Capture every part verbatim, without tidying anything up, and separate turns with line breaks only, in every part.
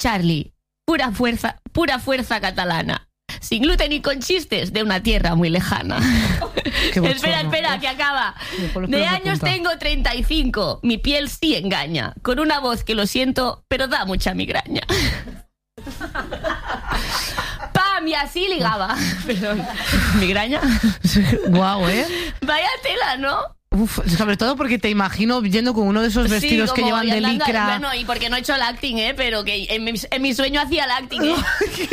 Charlie, pura fuerza, pura fuerza catalana. Sin gluten y con chistes de una tierra muy lejana. Espera, espera, que acaba. De años tengo treinta y cinco. Mi piel sí engaña. Con una voz que lo siento, pero da mucha migraña. ¡Pam! Y así ligaba. Perdón. ¿Migraña?
Guau, ¿eh?
Vaya tela, ¿no?
Uf, sobre todo porque te imagino yendo con uno de esos vestidos sí, que llevan de licra.
Bueno, y porque no he hecho el acting, ¿eh? Pero que en mi, en mi sueño hacía el acting, ¿eh?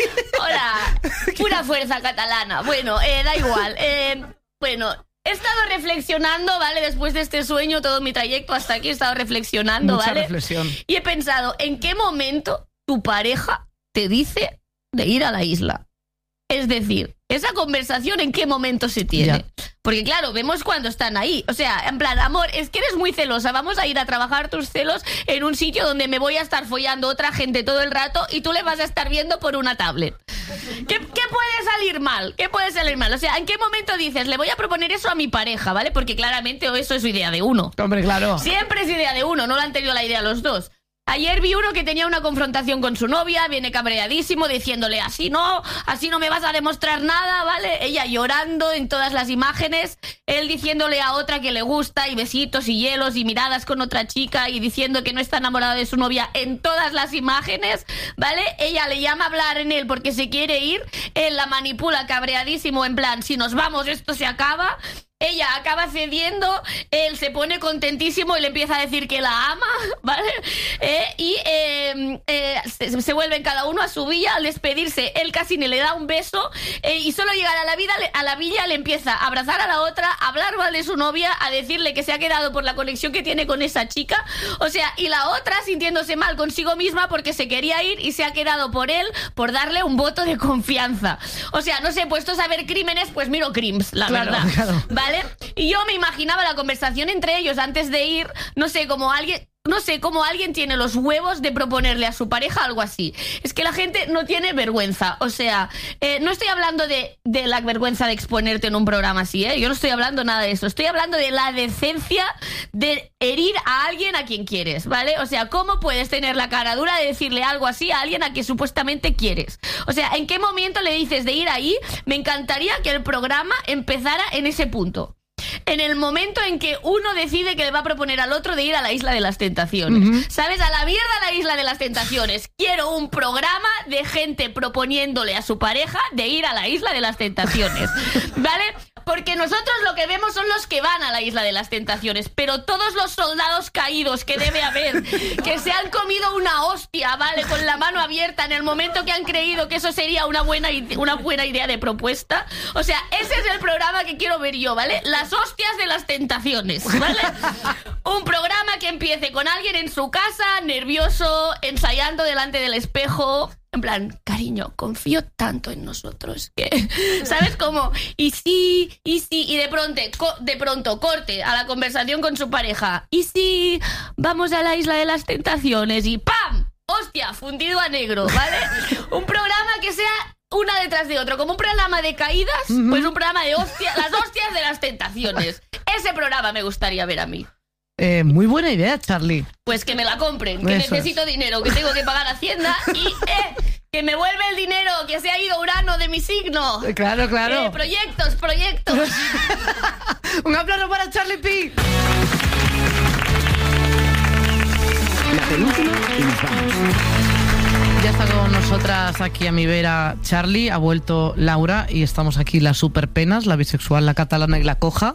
Hola, pura fuerza catalana. Bueno, eh, da igual. Eh, bueno, he estado reflexionando, ¿vale? Después de este sueño, todo mi trayecto hasta aquí he estado reflexionando,
Mucha
¿vale?
reflexión.
Y he pensado, ¿en qué momento tu pareja te dice de ir a la isla? Es decir, esa conversación, ¿en qué momento se tiene? Ya. Porque claro, vemos cuando están ahí. O sea, en plan, amor, es que eres muy celosa. Vamos a ir a trabajar tus celos en un sitio donde me voy a estar follando otra gente todo el rato y tú le vas a estar viendo por una tablet. ¿Qué, qué puede salir mal? ¿Qué puede salir mal? O sea, ¿en qué momento dices, le voy a proponer eso a mi pareja, ¿vale? Porque claramente eso es idea de uno.
Hombre, claro.
Siempre es idea de uno, no lo han tenido la idea los dos. Ayer vi uno que tenía una confrontación con su novia, viene cabreadísimo diciéndole así no, así no me vas a demostrar nada, ¿vale? Ella llorando en todas las imágenes, él diciéndole a otra que le gusta y besitos y hielos y miradas con otra chica y diciendo que no está enamorado de su novia en todas las imágenes, ¿vale? Ella le llama a hablar en él porque se quiere ir, él la manipula cabreadísimo en plan, si nos vamos esto se acaba. Ella acaba cediendo, él se pone contentísimo y le empieza a decir que la ama, ¿vale? Eh, y eh, eh, se, se vuelven cada uno a su villa. Al despedirse, él casi ni le da un beso eh, y solo llegar a la, vida, a la villa le empieza a abrazar a la otra, a hablar mal de su novia, a decirle que se ha quedado por la conexión que tiene con esa chica. O sea, y la otra sintiéndose mal consigo misma porque se quería ir y se ha quedado por él por darle un voto de confianza. O sea, no sé, puestos a ver crímenes, pues miro crims, la
claro,
verdad.
Claro.
¿Vale? Y yo me imaginaba la conversación entre ellos antes de ir, no sé, como alguien... No sé cómo alguien tiene los huevos de proponerle a su pareja algo así. Es que la gente no tiene vergüenza. O sea, eh, no estoy hablando de, de la vergüenza de exponerte en un programa así, ¿eh? Yo no estoy hablando nada de eso. Estoy hablando de la decencia de herir a alguien a quien quieres, ¿vale? O sea, ¿cómo puedes tener la cara dura de decirle algo así a alguien a quien supuestamente quieres? O sea, ¿en qué momento le dices de ir ahí? Me encantaría que el programa empezara en ese punto. En el momento en que uno decide que le va a proponer al otro de ir a la Isla de las Tentaciones. Uh-huh. ¿Sabes? A la mierda la Isla de las Tentaciones. Quiero un programa de gente proponiéndole a su pareja de ir a la Isla de las Tentaciones. ¿Vale? Porque nosotros lo que vemos son los que van a la Isla de las Tentaciones, pero todos los soldados caídos que debe haber, que se han comido una hostia, ¿vale? Con la mano abierta en el momento que han creído que eso sería una buena, una buena idea de propuesta. O sea, ese es el programa que quiero ver yo, ¿vale? Las hostias de las tentaciones, ¿vale? Un programa que empiece con alguien en su casa, nervioso, ensayando delante del espejo... En plan, cariño, confío tanto en nosotros que... ¿Sabes cómo? Y sí, y sí, y de pronto, de pronto corte a la conversación con su pareja. Y sí, vamos a la Isla de las Tentaciones y ¡pam! ¡Hostia! Fundido a negro, ¿vale? Un programa que sea una detrás de otro, como un programa de caídas, uh-huh. Pues un programa de hostias, las hostias de las tentaciones. Ese programa me gustaría ver a mí.
Eh, muy buena idea, Charlie.
Pues que me la compren, que Eso necesito es. dinero, que tengo que pagar Hacienda y eh, que me vuelve el dinero, que se ha ido Urano de mi signo.
Claro, claro.
Eh, proyectos, proyectos.
Un aplauso para Charlie P.
La penúltima y nos vamos.
Ya está con nosotras aquí a mi vera Charlie, ha vuelto Laura y estamos aquí las superpenas, la bisexual, la catalana y la coja.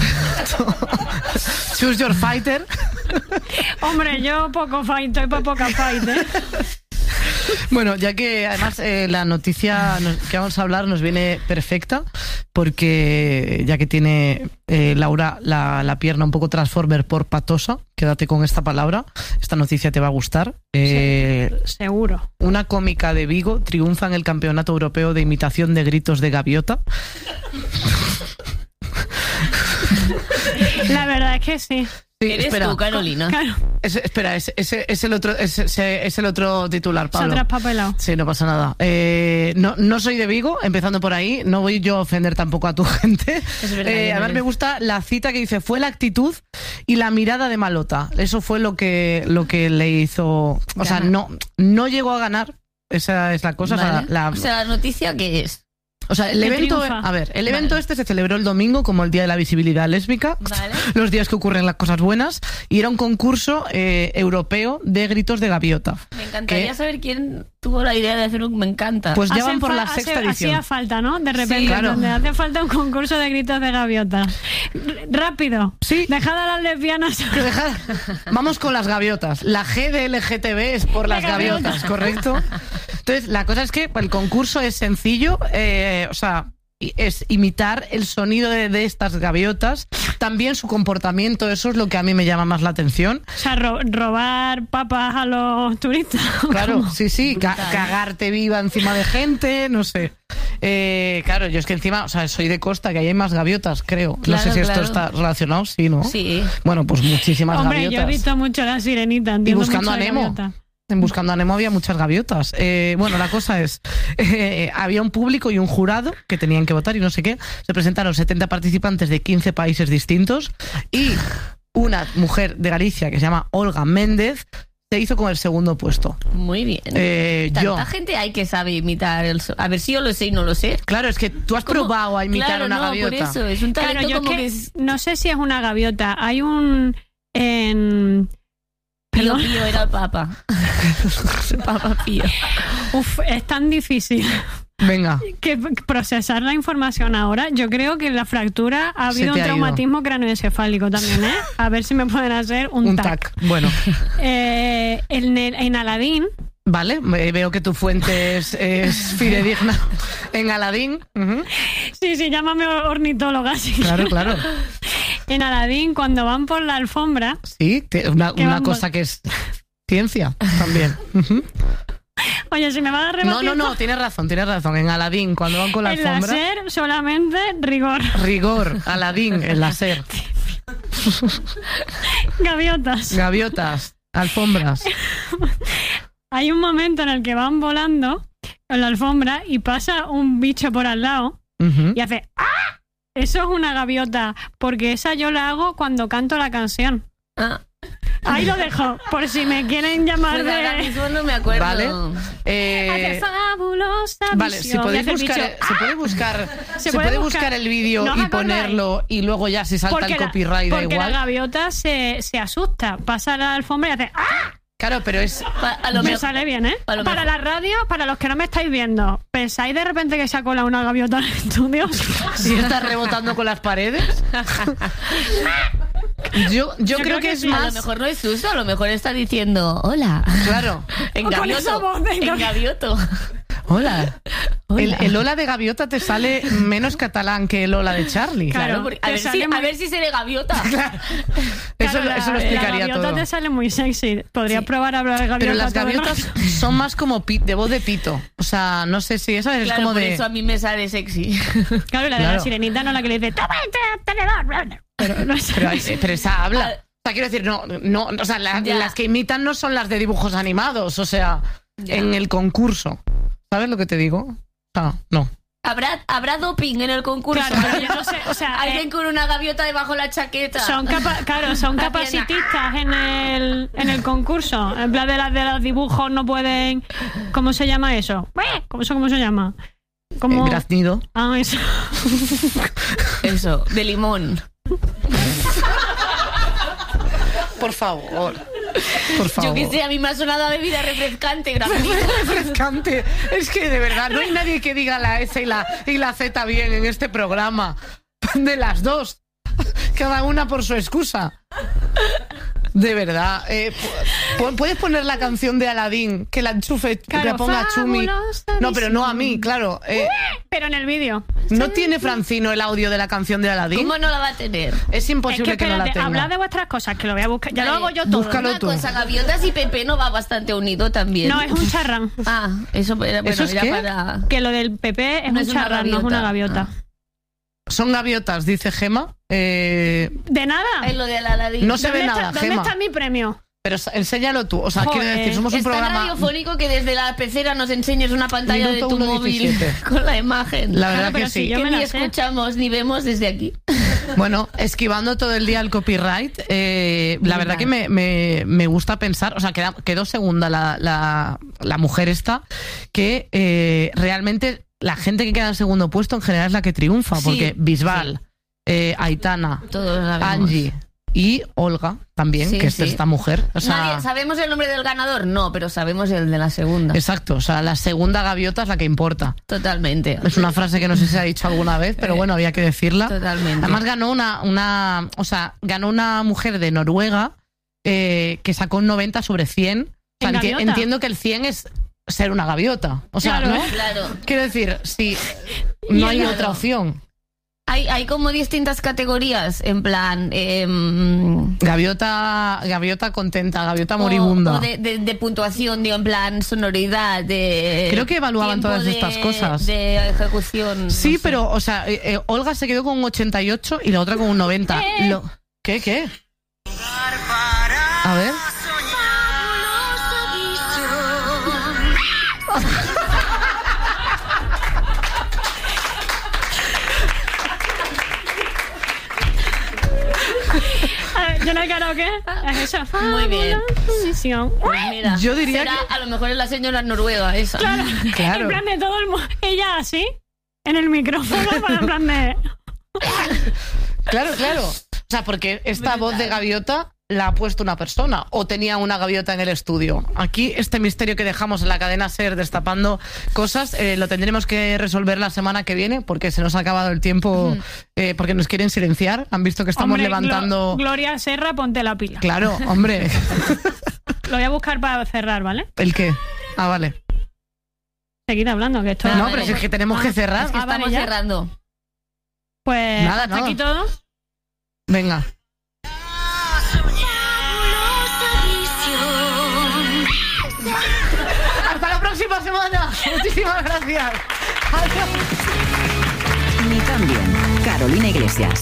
Choose your fighter.
Hombre, yo poco fight, estoy para poca fight, ¿eh?
Bueno, ya que además eh, la noticia nos, que vamos a hablar nos viene perfecta, porque ya que tiene eh, Laura la, la pierna un poco transformer por patosa, quédate con esta palabra, esta noticia te va a gustar. Eh,
sí, seguro.
Una cómica de Vigo triunfa en el Campeonato Europeo de Imitación de Gritos de Gaviota.
La verdad es que sí.
Sí,
Eres
espera.
tú, Carolina.
Claro,
Es- espera, es, es, es el otro, es, es- es el otro titular,
se
Pablo.
ha traspapelado.
Sí, no pasa nada. Eh, no, no soy de Vigo, empezando por ahí. No voy yo a ofender tampoco a tu gente.
Es verdad,
Eh,
ya
a
no
ver, me
eres.
gusta la cita que dice, fue la actitud y la mirada de Malota. Eso fue lo que, lo que le hizo... O sea,
Ganar.
no, no llegó a ganar. Esa es la cosa. O sea,
Vale.
la-
O sea, ¿la noticia qué es?
o sea, el
que
evento...
triunfa.
A ver, el evento
Vale.
este se celebró el domingo como el Día de la Visibilidad Lésbica.
Vale.
Los días que ocurren las cosas buenas. Y era un concurso eh, europeo de gritos de gaviota.
Me encantaría
¿Qué?
saber quién tuvo la idea de hacer un... Me encanta.
Pues ya
Hacen
van por
fa-
la
hace-
sexta edición.
Hacía falta, ¿no? De repente,
Sí,
claro.
donde hace falta un concurso de gritos de gaviota. R- Rápido.
Sí.
Dejad a las lesbianas.
Que dejar- Vamos con las gaviotas. La G de L G T B es por las
De gaviotas.
gaviotas, ¿correcto? Entonces, la cosa es que el concurso es sencillo, eh, o sea, y- es imitar el sonido de, de estas gaviotas, también su comportamiento, eso es lo que a mí me llama más la atención.
O sea, ro- robar papas a los turistas.
Claro, sí, sí, ca-
Brutal.
cagarte viva encima de gente, no sé. Eh, claro, yo es que encima, o sea, soy de costa, que ahí hay más gaviotas, creo. no
Claro,
sé si
claro.
esto está relacionado, sí, ¿no?
Sí.
Bueno, pues muchísimas
Hombre,
gaviotas.
yo he visto mucho La Sirenita. Entiendo
Buscando
mucho
a
de
Nemo.
gaviota.
En Buscando a Nemo había muchas gaviotas. Eh, bueno, la cosa es, eh, había un público y un jurado que tenían que votar y no sé qué. Se presentaron setenta participantes de quince países distintos y una mujer de Galicia que se llama Olga Méndez se hizo con el segundo puesto.
Muy bien.
Eh,
Tanta
yo,
gente hay que sabe imitar el so- A ver si yo lo sé y no lo sé.
claro, es que tú has
¿Cómo?
probado a imitar
Claro,
una
no,
gaviota.
por eso, es un talento
Claro, yo es
como
que
que es...
no sé si es una gaviota. Hay un... En...
Pío
Perdón.
Pío era el papa. Papa Pío.
Uf, es tan difícil
Venga,
que procesar la información ahora. Yo creo que en la fractura ha
Se
habido
te
un
ha ido.
traumatismo craneoencefálico también, ¿eh? A ver si me pueden hacer un,
un
tac.
tac. Bueno,
Eh, en, el- en Aladdin,
vale, eh, veo que tu fuente es, es fidedigna. En Aladdin. Ujú.
sí, sí, llámame ornitóloga. si
Claro,
quieres.
claro.
En Aladdin, cuando van por la alfombra,
Sí, te- una,
Que
una
vamos-
cosa que es ciencia también. Ujú.
oye, si me vas a
No,
rebatir
no, no, tienes razón, tienes razón. En Aladdin, cuando van con la
el
alfombra,
láser, solamente rigor.
rigor, Aladdin, el láser,
Gaviotas.
gaviotas, alfombras.
Hay un momento en el que van volando en la alfombra y pasa un bicho por al lado
Ujú.
y hace ¡ah! Eso es una gaviota, porque esa yo la hago cuando canto la canción.
Ah,
Ahí lo dejo, por si me quieren llamar
pues ahora
de...
mismo no me acuerdo.
Vale.
Hace
Eh,
fabulosa
vale, si
visión. Y
podéis
hace el
buscar,
bicho,
se puede buscar, se,
Se
puede
puede
buscar,
buscar.
el vídeo
¿No os
y
acordáis?
ponerlo y luego ya si salta
porque
el
la-
copyright da
porque la
igual.
gaviota se, se asusta, pasa la alfombra y hace ¡ah!
Claro, pero es
Pa- a lo
Me
mejor-
sale bien, ¿eh?
a lo
Para
mejor-
la radio, para los que no me estáis viendo, ¿pensáis de repente que se ha colado una gaviota en el estudio?
si está rebotando con las paredes. Yo, yo, creo, que, es
sí.
A lo
más.
mejor no es susto, a lo mejor está diciendo hola.
Claro.
En
O con
gavioto.
esa voz de
en
gavi-
gavioto.
Hola.
Hola.
El, el hola de gaviota te sale menos catalán que el hola de Charlie.
Claro.
Claro, porque- a,
te
ver si,
sale
a
muy-
ver si se de gaviota.
Eso,
Claro,
lo- eso lo
la-
explicaría
La gaviota
todo.
te sale muy sexy. Podrías
Sí.
probar a hablar de gaviota.
Pero las
todo el
gaviotas
rato.
son más como pi- de voz de pito. O sea, no sé si esa es
Claro,
como
por
de.
eso a mí me sale sexy.
Claro, la de
Claro.
la sirenita no la que le dice ¡toma este tenedor! Pero, no es-
Pero, hay- pero esa habla. O sea, quiero decir, no, no, o sea, la-
Ya.
las que imitan no son las de dibujos animados, o sea,
Ya.
en el concurso. ¿Sabes lo que te digo? O sea, no.
¿Habrá, habrá doping en el concurso.
Claro, pero yo no sé, o sea,
Alguien
eh,
con una gaviota debajo de la chaqueta.
son capa- claro, son
La
capacitistas en el, en el concurso. En plan de las de los dibujos no pueden. ¿Cómo se llama eso? ¿Cómo, eso cómo se llama? Como.
Eh, graznido.
Ah, eso.
Eso, de limón.
Por favor. Por favor.
Yo qué sé, a mí me ha sonado a bebida refrescante, grafito.
Refrescante. Es que de verdad no hay nadie que diga la S y la, y la Z bien en este programa. De las dos. Cada una por su excusa. De verdad. Eh, pu- ¿Puedes poner la canción de Aladdin? Que la enchufe, que
Claro,
la ponga Chumi.
fabulosa
No, pero no a mí,
visión.
claro. Eh,
Pero en el vídeo.
¿No tiene Francino el audio de la canción de Aladdin?
¿Cómo no la va a tener?
Es
Es
imposible
que
que, no la
espérate,
tenga.
hablad de vuestras cosas, que lo voy a buscar. Ya lo
Vale,
hago yo todo.
búscalo.
Una
tú.
cosa, gaviotas y pepeno va bastante unido también.
No, es un charrán.
Ah, eso era, bueno,
¿Eso es
era
qué?
para...
Que lo del P P es
No
un
es una
charrán, no es una gaviota.
gaviota.
Son gaviotas, dice Gema. Eh,
De nada.
Es lo de la Aladín.
No se ve
¿Dónde
nada,
está, ¿Dónde
Gema.
está mi premio?
Pero enséñalo tú. O sea,
Joder,
quiero decir, somos un
Es tan
programa...
radiofónico que desde la pecera nos enseñes una pantalla
Minuto
de tu
uno
móvil
diecisiete.
con la imagen.
La verdad
Claro, pero
que
si
sí.
yo
que
me
ni
la sé.
escuchamos ni vemos desde aquí.
Bueno, esquivando todo el día el copyright, eh, la verdad que me, me, me gusta pensar, o sea, queda- quedó segunda la, la, la mujer esta, que eh, realmente la gente que queda en segundo puesto en general es la que triunfa,
Sí,
porque Bisbal, eh, Aitana,
Todos lo sabemos.
Angie y Olga también,
Sí,
que es
sí.
esta mujer. O sea,
Nadie- ¿Sabemos el nombre del ganador? No, pero sabemos el de la segunda.
exacto, o sea, la segunda gaviota es la que importa.
Totalmente.
Es una frase que no sé si se ha dicho alguna vez, pero bueno, había que decirla.
Totalmente.
Además ganó una, una, o sea, ganó una mujer de Noruega eh, que sacó un noventa sobre cien. O sea,
¿En
enti-
gaviota?
entiendo que el cien es ser una gaviota. O sea,
Claro.
¿no?
Claro.
Quiero decir, si
Y
no
el-
hay otra opción.
Hay, hay como distintas categorías, en plan... em,
Gaviota, gaviota contenta, gaviota
o-
moribunda.
o de, de- de puntuación, digo, en plan sonoridad, de...
Creo que evaluaban
tiempo
todas
de-
estas cosas.
De ejecución.
Sí,
no sé.
pero, o sea, eh, eh, Olga se quedó con un ochenta y ocho y la otra con un noventa.
Eh.
Lo- ¿Qué, qué? A ver.
A ver, yo no he karaoke. Es eso.
Muy bien.
Sí, sí.
Pues mira,
Yo diría
será-
que-
a lo mejor es la señora noruega esa.
Claro.
Claro.
En plan de todo el mundo. Ella así, en el micrófono, para en plan de.
Claro, claro. O sea, porque esta voz de gaviota la ha puesto una persona o tenía una gaviota en el estudio. Aquí este misterio que dejamos en la cadena SER destapando cosas eh, lo tendremos que resolver la semana que viene porque se nos ha acabado el tiempo eh, porque nos quieren silenciar. Han visto que estamos
Hombre,
levantando...
Glo- Gloria Serra, ponte la pila.
Claro, hombre.
Lo voy a buscar para cerrar, ¿vale?
¿El qué? Ah, vale.
Seguid hablando, que esto.
Ah,
No,
vale.
pero si es que tenemos que cerrar.
Es que
Ah, vale,
estamos
ya.
cerrando.
Pues
Nada,
hasta
nada.
aquí todo.
Venga. Hasta la próxima semana. Muchísimas gracias. Adiós.
Ni tan bien. Carolina Iglesias.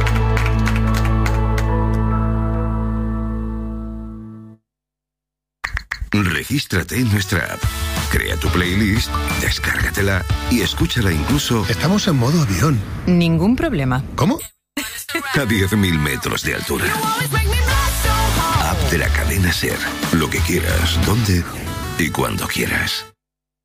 Regístrate en nuestra app. Crea tu playlist, descárgatela y escúchala incluso
Estamos en modo avión.
Ningún problema.
¿Cómo?
a diez mil metros de altura. App de la cadena SER. Lo que quieras, donde y cuando quieras.